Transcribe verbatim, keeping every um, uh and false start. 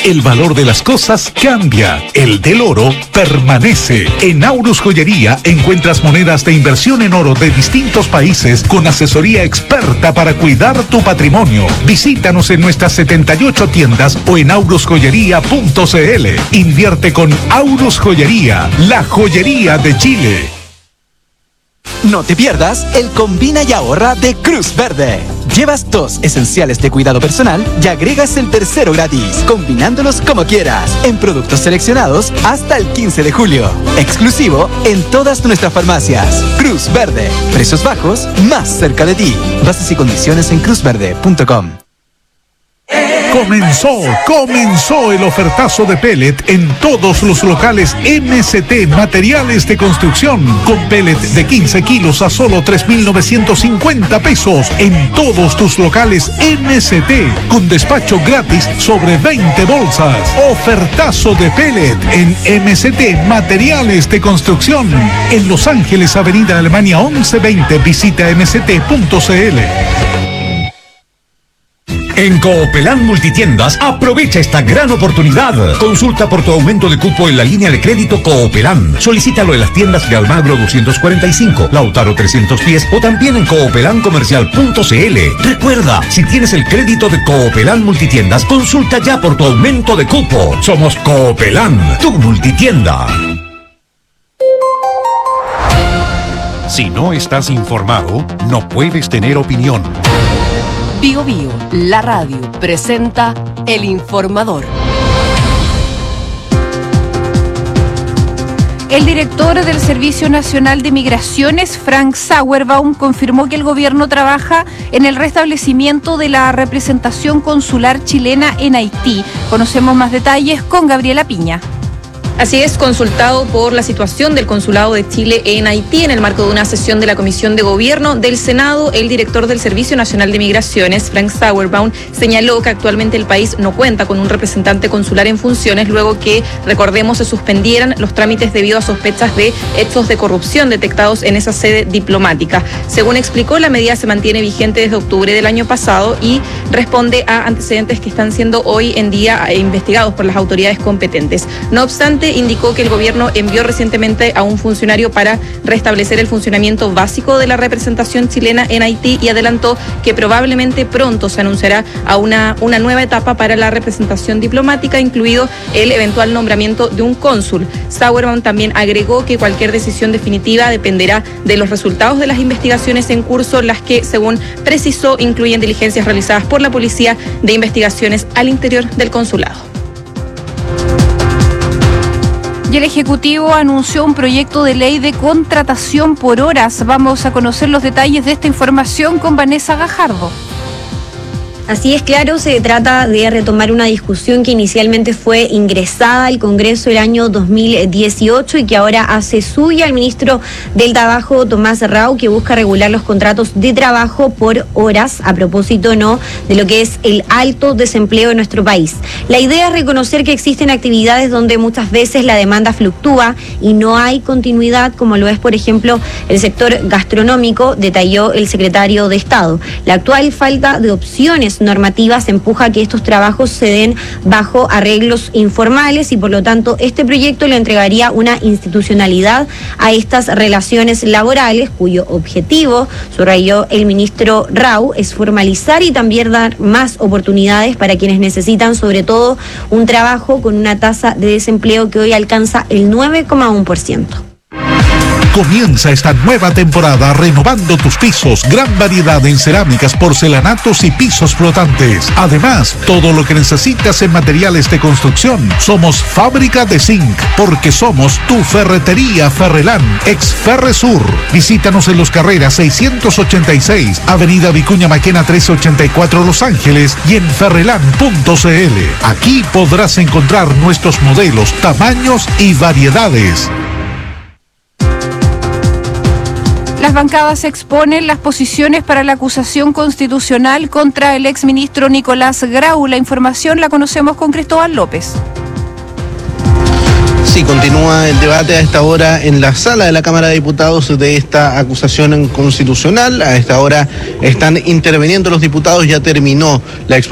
El valor de las cosas cambia, el del oro permanece. En Aurus Joyería encuentras monedas de inversión en oro de distintos países con asesoría experta para cuidar tu patrimonio. Visítanos en nuestras setenta y ocho tiendas o en aurus joyería punto c l. Invierte con Aurus Joyería, la joyería de Chile. No te pierdas el Combina y Ahorra de Cruz Verde. Llevas dos esenciales de cuidado personal y agregas el tercero gratis, combinándolos como quieras, en productos seleccionados hasta el quince de julio. Exclusivo en todas nuestras farmacias. Cruz Verde. Precios bajos, más cerca de ti. Bases y condiciones en cruz verde punto com. Comenzó, comenzó el ofertazo de pellet en todos los locales M S T Materiales de Construcción, con pellet de quince kilos a solo tres mil novecientos cincuenta pesos en todos tus locales M S T, con despacho gratis sobre veinte bolsas. Ofertazo de pellet en M S T Materiales de Construcción, en Los Ángeles, Avenida Alemania once veinte. Visita m s t punto c l. En Coopelán Multitiendas, aprovecha esta gran oportunidad. Consulta por tu aumento de cupo en la línea de crédito Coopelán. Solicítalo en las tiendas de Almagro doscientos cuarenta y cinco, Lautaro trescientos diez o también en coopelán comercial punto c l. Recuerda, si tienes el crédito de Coopelán Multitiendas, consulta ya por tu aumento de cupo. Somos Coopelán, tu multitienda. Si no estás informado, no puedes tener opinión. Bio Bio, la radio, presenta El Informador. El director del Servicio Nacional de Migraciones, Frank Sauerbaum, confirmó que el gobierno trabaja en el restablecimiento de la representación consular chilena en Haití. Conocemos más detalles con Gabriela Piña. Así es, consultado por la situación del Consulado de Chile en Haití en el marco de una sesión de la Comisión de Gobierno del Senado, el director del Servicio Nacional de Migraciones, Frank Sauerbaum, señaló que actualmente el país no cuenta con un representante consular en funciones luego que, recordemos, se suspendieran los trámites debido a sospechas de hechos de corrupción detectados en esa sede diplomática. Según explicó, la medida se mantiene vigente desde octubre del año pasado y responde a antecedentes que están siendo hoy en día investigados por las autoridades competentes. No obstante, indicó que el gobierno envió recientemente a un funcionario para restablecer el funcionamiento básico de la representación chilena en Haití y adelantó que probablemente pronto se anunciará a una, una nueva etapa para la representación diplomática, incluido el eventual nombramiento de un cónsul. Sauerbaum también agregó que cualquier decisión definitiva dependerá de los resultados de las investigaciones en curso, las que, según precisó, incluyen diligencias realizadas por la Policía de Investigaciones al interior del consulado. Y el Ejecutivo anunció un proyecto de ley de contratación por horas. Vamos a conocer los detalles de esta información con Vanessa Gajardo. Así es, claro, se trata de retomar una discusión que inicialmente fue ingresada al Congreso el año dos mil dieciocho y que ahora hace suya el ministro del Trabajo, Tomás Rau, que busca regular los contratos de trabajo por horas, a propósito no de lo que es el alto desempleo en nuestro país. La idea es reconocer que existen actividades donde muchas veces la demanda fluctúa y no hay continuidad, como lo es, por ejemplo, el sector gastronómico, detalló el secretario de Estado. La actual falta de opciones normativas empuja a que estos trabajos se den bajo arreglos informales y por lo tanto este proyecto le entregaría una institucionalidad a estas relaciones laborales cuyo objetivo, subrayó el ministro Rau, es formalizar y también dar más oportunidades para quienes necesitan sobre todo un trabajo con una tasa de desempleo que hoy alcanza el nueve coma uno por ciento. Comienza esta nueva temporada renovando tus pisos. Gran variedad en cerámicas, porcelanatos y pisos flotantes. Además, todo lo que necesitas en materiales de construcción. Somos Fábrica de Zinc, porque somos tu ferretería Ferrelán, ex Ferresur. Visítanos en Los Carreras seiscientos ochenta y seis, Avenida Vicuña Maquena trescientos ochenta y cuatro, Los Ángeles y en ferrelán punto c l. Aquí podrás encontrar nuestros modelos, tamaños y variedades. Las bancadas exponen las posiciones para la acusación constitucional contra el exministro Nicolás Grau. La información la conocemos con Cristóbal López. Sí, continúa el debate a esta hora en la sala de la Cámara de Diputados de esta acusación constitucional. A esta hora están interviniendo los diputados, ya terminó la exposición.